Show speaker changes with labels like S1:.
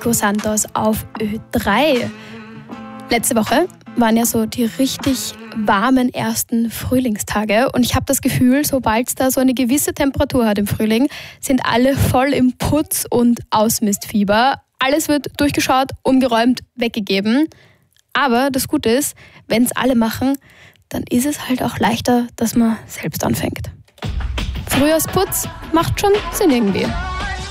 S1: Nico Santos auf Ö3. Letzte Woche waren ja so die richtig warmen ersten Frühlingstage und ich habe das Gefühl, sobald es da so eine gewisse Temperatur hat im Frühling, sind alle voll im Putz- und Ausmistfieber. Alles wird durchgeschaut, umgeräumt, weggegeben. Aber das Gute ist, wenn es alle machen, dann ist es halt auch leichter, dass man selbst anfängt. Frühjahrsputz macht schon Sinn irgendwie.